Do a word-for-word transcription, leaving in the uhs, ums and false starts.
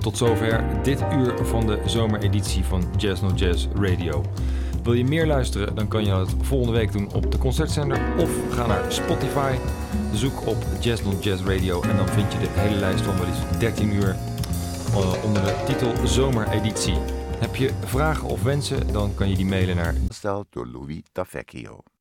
tot zover dit uur van de zomereditie van Jazz Not Jazz Radio. Wil je meer luisteren, dan kan je dat volgende week doen op de Concertzender of ga naar Spotify. Zoek op Jazz Not Jazz Radio en dan vind je de hele lijst van wel eens dertien uur onder de titel Zomereditie. Heb je vragen of wensen, dan kan je die mailen naar Gesteld door Louis Tavecchio.